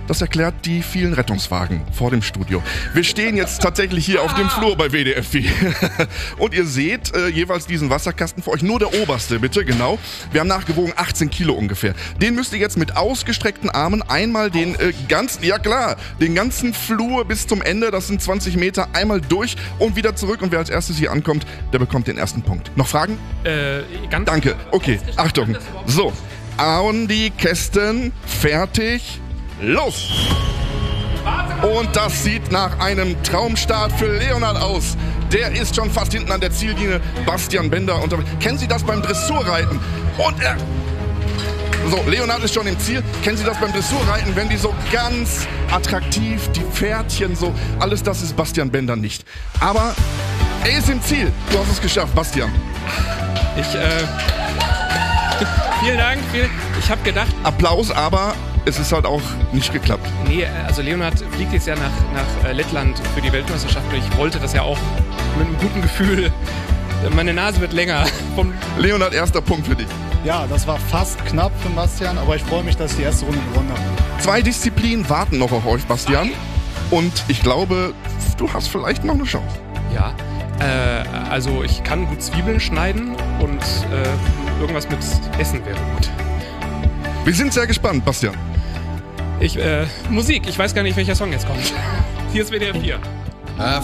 Das erklärt die vielen Rettungswagen vor dem Studio. Wir stehen jetzt tatsächlich hier auf dem Flur bei WDFW. Und ihr seht jeweils diesen Wasserkasten vor euch. Nur der oberste, bitte, genau. Wir haben nachgewogen 18 Kilo ungefähr. Den müsst ihr jetzt mit ausgestreckten Armen einmal den ganzen Flur bis zum Ende, das sind 20 Meter, einmal durch und wieder zurück. Und wer als erstes hier ankommt, der bekommt den ersten Punkt. Noch Fragen? Danke. Okay, Achtung. So, an die Kästen, fertig, los! Und das sieht nach einem Traumstart für Leonhard aus. Der ist schon fast hinten an der Ziellinie. Bastian Bender. Kennen Sie das beim Dressurreiten? Und so, Leonhard ist schon im Ziel. Kennen Sie das beim Dressurreiten, wenn die so ganz attraktiv, die Pferdchen so, alles das ist Bastian Bender nicht. Aber er ist im Ziel. Du hast es geschafft, Bastian. Vielen Dank. Ich habe gedacht... Applaus, aber es ist halt auch nicht geklappt. Nee, also Leonhard fliegt jetzt ja nach Lettland für die Weltmeisterschaft und ich wollte das ja auch mit einem guten Gefühl. Meine Nase wird länger. Leonhard, erster Punkt für dich. Ja, das war fast knapp für Bastian, aber ich freue mich, dass ich die erste Runde gewonnen habe. 2 Disziplinen warten noch auf euch, Bastian. Und ich glaube, du hast vielleicht noch eine Chance. Ja, also ich kann gut Zwiebeln schneiden und irgendwas mit Essen wäre gut. Wir sind sehr gespannt, Bastian. Musik, ich weiß gar nicht, welcher Song jetzt kommt. Hier ist WDR 4.